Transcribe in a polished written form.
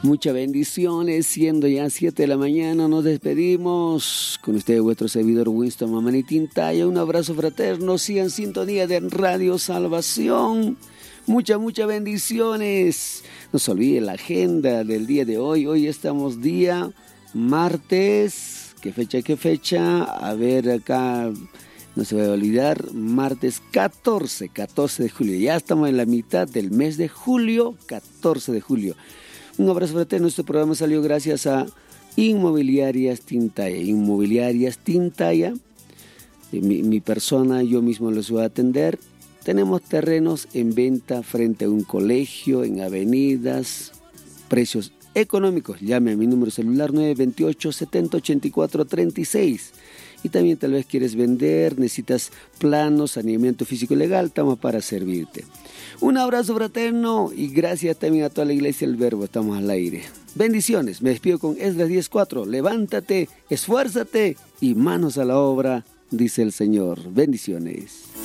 Muchas bendiciones, siendo ya 7 de la mañana, nos despedimos con usted, vuestro servidor Winston Mamani Tintaya. Un abrazo fraterno, sigan en sintonía de Radio Salvación. Muchas bendiciones. No se olvide la agenda del día de hoy. Hoy estamos día martes. ¿Qué fecha? A ver acá, no se va a olvidar, martes 14 de julio. Ya estamos en la mitad del mes de julio, 14 de julio. Un abrazo fraterno. Este programa salió gracias a Inmobiliarias Tintaya. Inmobiliarias Tintaya, mi persona, yo mismo los voy a atender. Tenemos terrenos en venta frente a un colegio, en avenidas, precios económicos. Llame a mi número celular 928-7084-36. Y también tal vez quieres vender, necesitas planos, saneamiento físico y legal, estamos para servirte. Un abrazo fraterno y gracias también a toda la Iglesia del Verbo, estamos al aire. Bendiciones, me despido con Esdras 10:4. Levántate, esfuérzate y manos a la obra, dice el Señor. Bendiciones.